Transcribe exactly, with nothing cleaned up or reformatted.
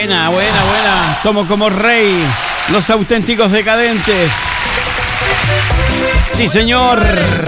Buena, buena, buena. Tomo como rey. Los Auténticos Decadentes. Sí, señor.